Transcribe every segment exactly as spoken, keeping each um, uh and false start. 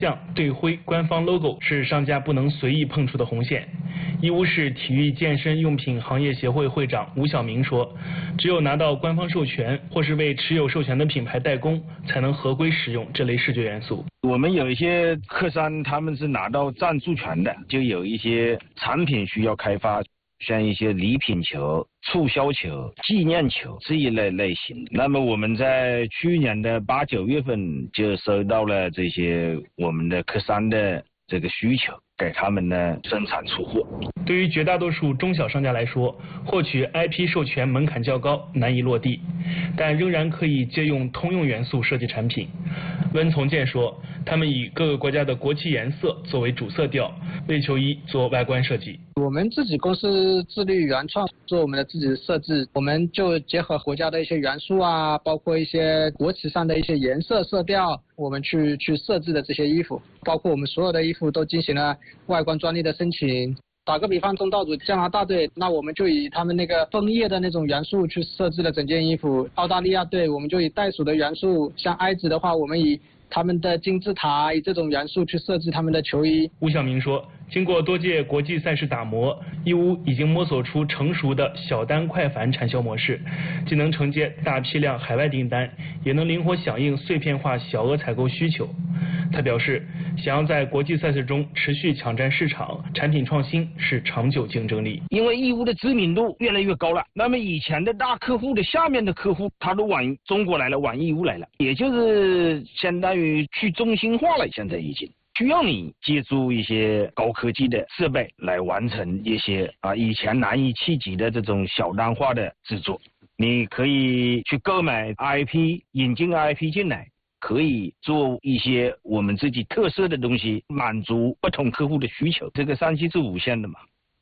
像队徽官方 logo 是商家不能随意碰触的红线。义乌市体育健身用品行业协会会长吴晓明说，只有拿到官方授权或是为持有授权的品牌代工，才能合规使用这类视觉元素。 我们有一些客商他们是拿到赞助权的，就有一些产品需要开发，像一些礼品球、促销球、纪念球这一类类型。那么我们在去年的八九月份就收到了这些我们的客商的这个需求，给他们呢生产出货。 对于绝大多数中小商家来说，获取 I P 授权门槛较高，难以落地，但仍然可以借用通用元素设计产品。温从建说，他们以各个国家的国旗颜色作为主色调，为球衣做外观设计。 我们自己公司致力于原创，做我们的自己的设置，我们就结合国家的一些元素啊，包括一些国旗上的一些颜色色调，我们去去设置的这些衣服，包括我们所有的衣服都进行了外观专利的申请。打个比方，东道主加拿大队，那我们就以他们那个枫叶的那种元素去设置了整件衣服；澳大利亚队，我们就以袋鼠的元素；像埃及的话，我们以他们的金字塔以这种元素去设置他们的球衣。 吴晓明说，经过多届国际赛事打磨，义乌已经摸索出成熟的小单快繁产销模式，既能承接大批量海外订单，也能灵活响应碎片化小额采购需求。他表示，想要在国际赛事中持续抢占市场，产品创新是长久竞争力。 因为义乌的知名度越来越高了，那么以前的大客户的下面的客户，他都往中国来了，往义乌来了，也就是相当于去中心化了，现在已经。需要你借助一些高科技的设备来完成一些啊以前难以企及的这种小单化的制作。你可以去购买 I P， 引进 I P 进来，可以做一些我们自己特色的东西，满足不同客户的需求。这个商机是无限的嘛。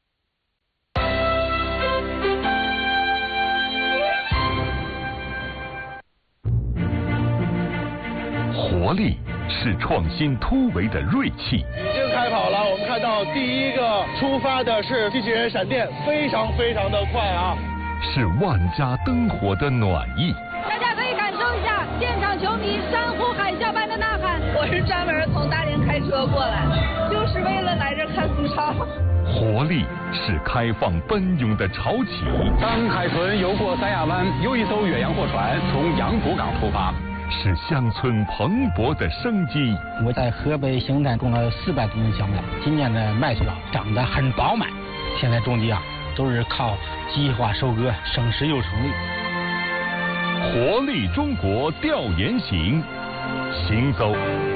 活力是创新突围的锐气。 已经开跑了，我们看到第一个出发的是机器人闪电，非常非常的快啊！ 是万家灯火的暖意。 大家可以感受一下现场球迷山呼海啸般的呐喊。我是专门从大连开车过来，就是为了来这看足超。 活力是开放奔涌的潮起。 当海豚游过三亚湾，又一艘远洋货船从洋浦港出发。 是乡村蓬勃的生机。 我在河北邢台种了四百多亩小麦，今年的麦穗长得很饱满。现在种地啊，都是靠机械化收割，省时又省力。 活力中国调研行，行走。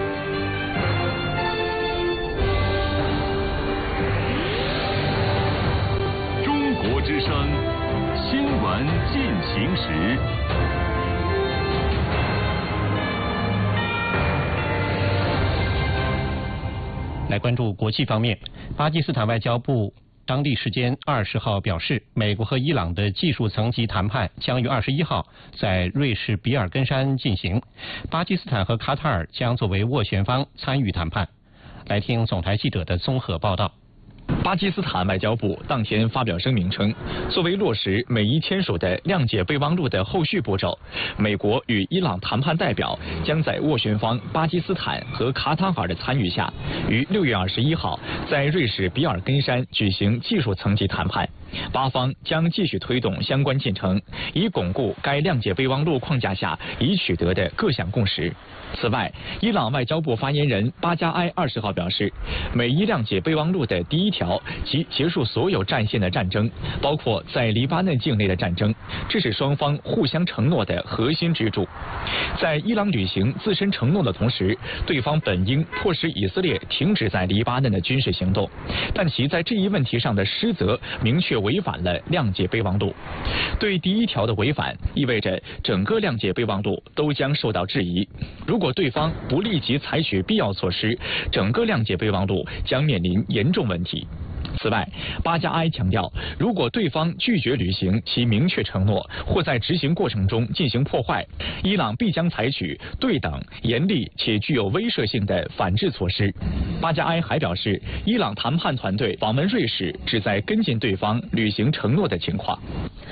中国之声，新闻进行时。 来关注国际方面，巴基斯坦外交部当地时间二十号表示，美国和伊朗的技术层级谈判将于二十一号在瑞士比尔根山进行，巴基斯坦和卡塔尔将作为斡旋方参与谈判。来听总台记者的综合报道。 巴基斯坦外交部当天发表声明称，作为落实美伊签署的谅解备忘录的后续步骤，美国与伊朗谈判代表将在斡旋方巴基斯坦和卡塔尔的参与下，于六月二十一号在瑞士比尔根山举行技术层级谈判。巴方将继续推动相关进程，以巩固该谅解备忘录框架下已取得的各项共识。此外，伊朗外交部发言人巴加埃二十号表示，美伊谅解备忘录的第一条即结束所有战线的战争，包括在黎巴嫩境内的战争，这是双方互相承诺的核心支柱。在伊朗履行自身承诺的同时，对方本应迫使以色列停止在黎巴嫩的军事行动，但其在这一问题上的失责明确违反了谅解备忘录。对第一条的违反，意味着整个谅解备忘录都将受到质疑。如果对方不立即采取必要措施，整个谅解备忘录将面临严重问题。此外，巴加埃强调，如果对方拒绝履行其明确承诺，或在执行过程中进行破坏，伊朗必将采取对等、严厉且具有威慑性的反制措施。巴加埃还表示，伊朗谈判团队访问瑞士，旨在跟进对方履行承诺的情况。